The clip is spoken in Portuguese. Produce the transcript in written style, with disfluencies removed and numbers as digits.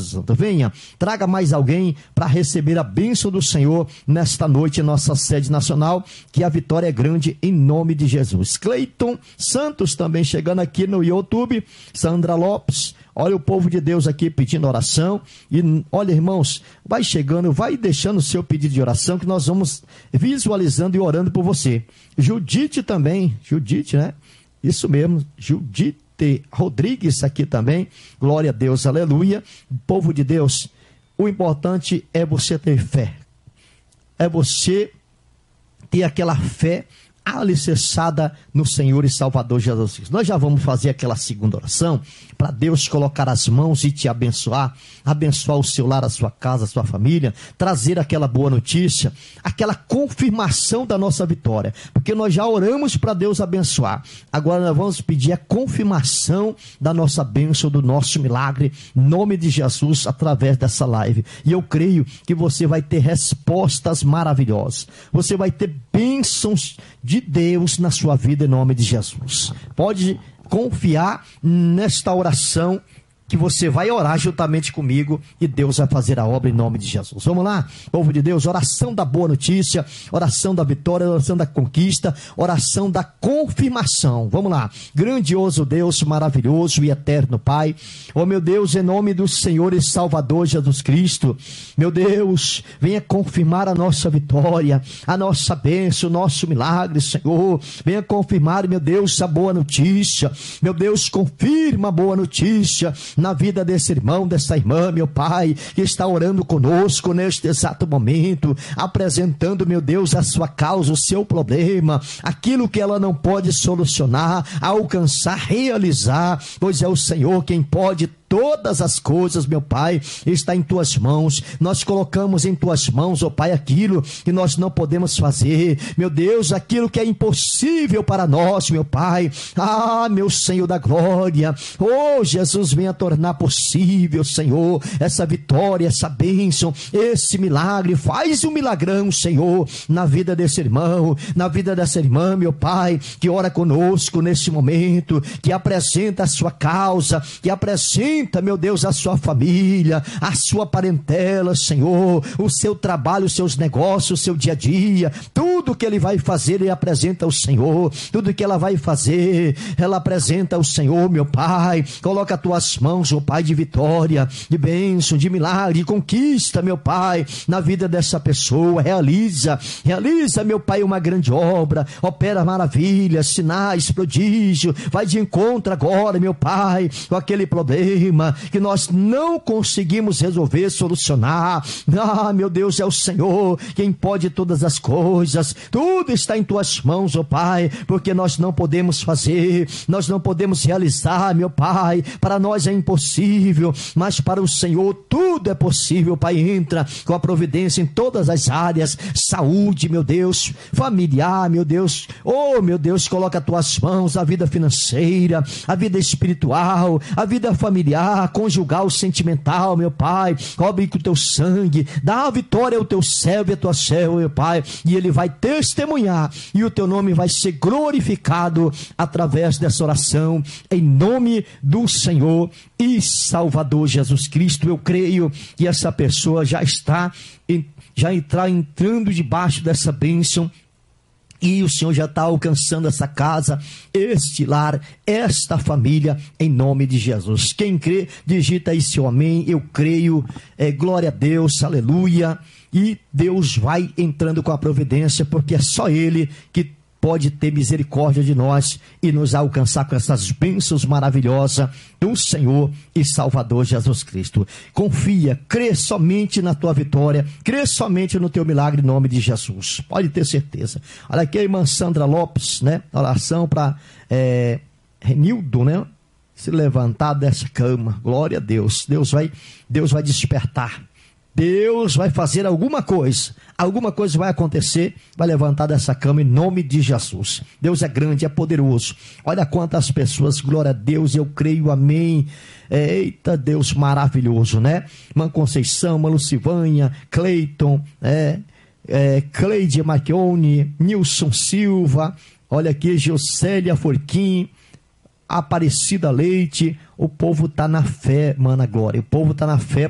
Santo. Venha, traga mais alguém para receber a bênção do Senhor nesta noite em nossa sede nacional, que a vitória é grande em nome de Jesus. Cleiton Santos também chegando aqui no YouTube. Sandra Lopes, olha o povo de Deus aqui pedindo oração. E olha, irmãos, vai chegando, vai deixando o seu pedido de oração, que nós vamos visualizando e orando por você. Judite também, Judite, né? Isso mesmo, Judite Rodrigues aqui também. Glória a Deus, aleluia. Povo de Deus, o importante é você ter fé. É você ter aquela fé alicerçada no Senhor e Salvador Jesus Cristo. Nós já vamos fazer aquela segunda oração para Deus colocar as mãos e te abençoar, abençoar o seu lar, a sua casa, a sua família, trazer aquela boa notícia, aquela confirmação da nossa vitória, porque nós já oramos para Deus abençoar. Agora nós vamos pedir a confirmação da nossa bênção, do nosso milagre, em nome de Jesus, através dessa live. E eu creio que você vai ter respostas maravilhosas, você vai ter bênçãos de Deus na sua vida em nome de Jesus. Pode confiar nesta oração que você vai orar juntamente comigo e Deus vai fazer a obra em nome de Jesus. Vamos lá, povo de Deus, oração da boa notícia, oração da vitória, oração da conquista, oração da confirmação. Vamos lá, grandioso Deus, maravilhoso e eterno Pai, oh meu Deus, em nome do Senhor e Salvador Jesus Cristo, meu Deus, venha confirmar a nossa vitória, a nossa bênção, o nosso milagre, Senhor, venha confirmar, meu Deus, a boa notícia, meu Deus, confirma a boa notícia na vida desse irmão, dessa irmã, meu Pai, que está orando conosco neste exato momento, apresentando, meu Deus, a sua causa, o seu problema, aquilo que ela não pode solucionar, alcançar, realizar, pois é o Senhor quem pode todas as coisas, meu Pai, está em tuas mãos. Nós colocamos em tuas mãos, ó Pai, aquilo que nós não podemos fazer, meu Deus, aquilo que é impossível para nós, meu Pai. Ah, meu Senhor da glória, oh Jesus, venha tornar possível, Senhor, essa vitória, essa bênção, esse milagre. Faz um milagrão, Senhor, na vida desse irmão, na vida dessa irmã, meu Pai, que ora conosco nesse momento, que apresenta a sua causa, que apresenta, meu Deus, a sua família, a sua parentela, Senhor, o seu trabalho, os seus negócios, o seu dia a dia, tudo que ele vai fazer, ele apresenta ao Senhor, tudo que ela vai fazer, ela apresenta ao Senhor, meu Pai. Coloca as tuas mãos, ó Pai, de vitória, de bênção, de milagre, de conquista, meu Pai, na vida dessa pessoa. Realiza, meu Pai, uma grande obra, opera maravilhas, sinais, prodígio, vai de encontro agora, meu Pai, com aquele problema que nós não conseguimos resolver, solucionar. Ah, meu Deus, é o Senhor quem pode todas as coisas, tudo está em tuas mãos, ó Pai, porque nós não podemos fazer, nós não podemos realizar, meu Pai, para nós é impossível, mas para o Senhor tudo é possível, Pai. Entra com a providência em todas as áreas, saúde, meu Deus, familiar, meu Deus, oh meu Deus, coloca as tuas mãos, a vida financeira, a vida espiritual, a vida familiar, conjugal, sentimental, meu Pai. Cobre com o teu sangue, dá a vitória ao teu servo e à tua serva, meu Pai, e ele vai testemunhar e o teu nome vai ser glorificado através dessa oração, em nome do Senhor e Salvador Jesus Cristo. Eu creio que essa pessoa já está entrando debaixo dessa bênção, e o Senhor já está alcançando essa casa, este lar, esta família, em nome de Jesus. Quem crê, digita aí seu amém. Eu creio, glória a Deus, aleluia. E Deus vai entrando com a providência, porque é só Ele que pode ter misericórdia de nós e nos alcançar com essas bênçãos maravilhosas do Senhor e Salvador Jesus Cristo. Confia, crê somente na tua vitória, crê somente no teu milagre em nome de Jesus. Pode ter certeza. Olha aqui a irmã Sandra Lopes, né? Oração para Renildo, né? Se levantar dessa cama. Glória a Deus. Deus vai despertar. Deus vai fazer alguma coisa vai acontecer, vai levantar dessa cama em nome de Jesus. Deus é grande, é poderoso. Olha quantas pessoas, glória a Deus, eu creio, amém. Eita, Deus maravilhoso, né? Irmã Conceição, irmã Lucivânia, Cleiton, Cleide Marchione, Nilson Silva, olha aqui, Jocélia Forquim, Aparecida Leite. O povo está na fé, mana glória, o povo está na fé,